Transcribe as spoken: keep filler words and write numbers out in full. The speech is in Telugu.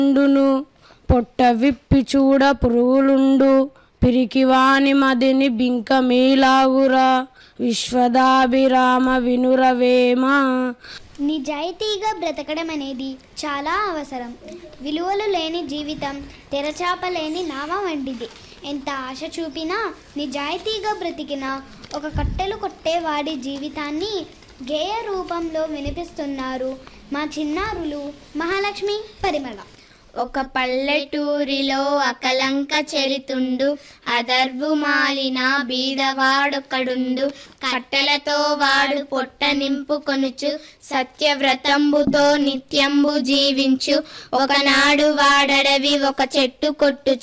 ఉండును పొట్ట విప్పి చూడ పురుగులుండు పిరికివాని మదిని బింకమీలాగురా విశ్వదాభిరామ వినురవేమ. నిజాయితీగా బ్రతకడం అనేది చాలా అవసరం. విలువలు లేని జీవితం తెరచాప లేని నావ వంటిది. ఎంత ఆశ చూపినా నిజాయితీగా బ్రతికిన ఒక కట్టెలు కొట్టేవాడి జీవితాన్ని గేయ రూపంలో వినిపిస్తున్నారు మా చిన్నారులు మహాలక్ష్మి పరిమళ. ఒక పల్లెటూరిలో అకలంక చెరితుండు అదర్వు మాలిన బీదవాడొకడుండు కట్టెలతో వాడు పొట్ట నింపుకొనుచు సత్యవ్రతంబుతో నిత్యంబు జీవించు ఒకనాడు వాడడవి ఒక చెట్టు కొట్టుచు